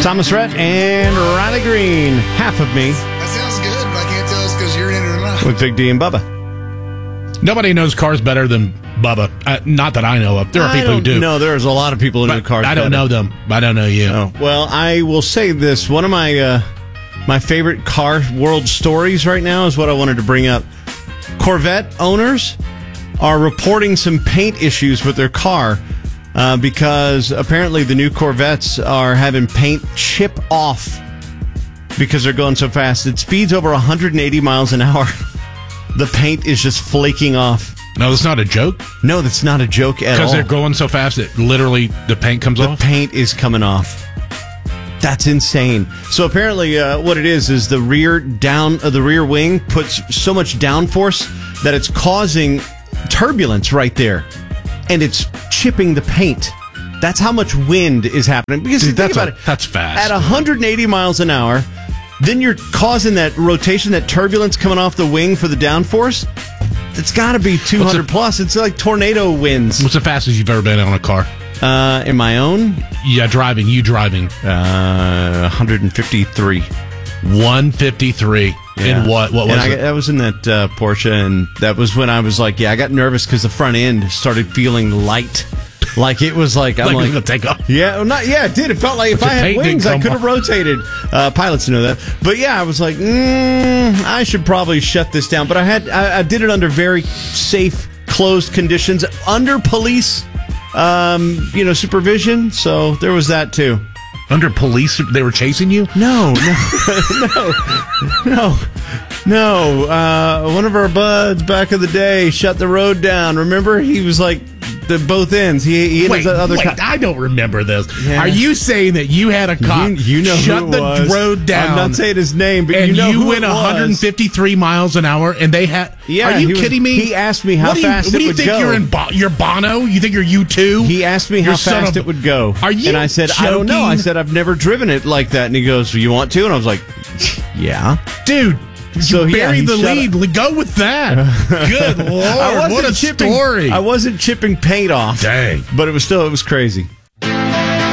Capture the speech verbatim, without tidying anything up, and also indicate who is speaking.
Speaker 1: Thomas Rhett and Riley Green. Half of me.
Speaker 2: That sounds good, but I can't tell it's because you're in it or not.
Speaker 1: With Big D and Bubba.
Speaker 3: Nobody knows cars better than Bubba. Uh, not that I know of. There are
Speaker 1: I
Speaker 3: people who do.
Speaker 1: No, there's a lot of people who know
Speaker 3: But
Speaker 1: cars
Speaker 3: I don't
Speaker 1: better.
Speaker 3: know them. I don't know you.
Speaker 1: Oh, well, I will say this. One of my uh, my favorite car world stories right now is what I wanted to bring up. Corvette owners are reporting some paint issues with their car uh, because apparently the new Corvettes are having paint chip off because they're going so fast. It speeds over one hundred eighty miles an hour. The paint is just flaking off.
Speaker 3: No, it's not a joke?
Speaker 1: No, that's not a joke at all.
Speaker 3: Because they're going so fast that literally the paint comes
Speaker 1: the
Speaker 3: off?
Speaker 1: The paint is coming off. That's insane. So apparently, uh, what it is is the rear down uh, the rear wing puts so much downforce that it's causing turbulence right there, and it's chipping the paint. That's how much wind is happening. Because
Speaker 3: Dude,
Speaker 1: think
Speaker 3: that's
Speaker 1: about
Speaker 3: a,
Speaker 1: it,
Speaker 3: that's fast.
Speaker 1: at one hundred eighty miles an hour, then you're causing that rotation, that turbulence coming off the wing for the downforce. It's got to be two hundred
Speaker 3: the,
Speaker 1: plus. It's like tornado winds.
Speaker 3: What's the fastest you've ever been on a car?
Speaker 1: Uh, in my own?
Speaker 3: Yeah, driving. You driving.
Speaker 1: Uh, one fifty-three.
Speaker 3: one fifty-three.
Speaker 1: Yeah.
Speaker 3: In what? What was
Speaker 1: and I,
Speaker 3: it?
Speaker 1: That was in that uh, Porsche, and that was when I was like, yeah, I got nervous because the front end started feeling light. Like it was like, I'm
Speaker 3: like,
Speaker 1: like,
Speaker 3: it was gonna take off.
Speaker 1: Yeah, well, not, yeah, it did. It felt like if
Speaker 3: But
Speaker 1: I
Speaker 3: the
Speaker 1: had
Speaker 3: paint
Speaker 1: wings,
Speaker 3: didn't
Speaker 1: I
Speaker 3: come
Speaker 1: could have
Speaker 3: off.
Speaker 1: rotated. Uh, pilots know that. But yeah, I was like, mm, I should probably shut this down. But I had, I, I did it under very safe, closed conditions, under police, um, you know, supervision. So there was that too.
Speaker 3: Under police, they were chasing you?
Speaker 1: No, no, no, no, no. Uh, one of our buds back in the day shut the road down. Remember, he was like the both ends. He, he and
Speaker 3: Wait,
Speaker 1: his other.
Speaker 3: wait,
Speaker 1: co-
Speaker 3: I don't remember this.
Speaker 1: Yeah.
Speaker 3: Are you saying that you had a cop
Speaker 1: You, you know
Speaker 3: shut
Speaker 1: who it
Speaker 3: the
Speaker 1: was.
Speaker 3: road down?
Speaker 1: I'm not saying his name, but
Speaker 3: and
Speaker 1: you know
Speaker 3: you
Speaker 1: who
Speaker 3: went
Speaker 1: it was.
Speaker 3: one fifty-three miles an hour, and they had.
Speaker 1: Yeah,
Speaker 3: are you
Speaker 1: he was-
Speaker 3: kidding me?
Speaker 1: he asked me how
Speaker 3: what do you,
Speaker 1: fast
Speaker 3: what
Speaker 1: it
Speaker 3: do you
Speaker 1: would
Speaker 3: think
Speaker 1: go.
Speaker 3: You're in Bo- you're Bono? You think you're U two?
Speaker 1: He asked me how
Speaker 3: You're son
Speaker 1: fast
Speaker 3: of-
Speaker 1: it would go.
Speaker 3: Are you
Speaker 1: And I said, I don't know.
Speaker 3: joking?
Speaker 1: I said, I've never driven it like that. And he goes, you want to? And I was like, yeah.
Speaker 3: Dude. You
Speaker 1: So, yeah,
Speaker 3: buried
Speaker 1: he
Speaker 3: the
Speaker 1: shut
Speaker 3: lead. Go with that. Good Lord.
Speaker 1: I wasn't
Speaker 3: What a
Speaker 1: chipping,
Speaker 3: story.
Speaker 1: I wasn't chipping paint off.
Speaker 3: Dang.
Speaker 1: But it was still, it was crazy.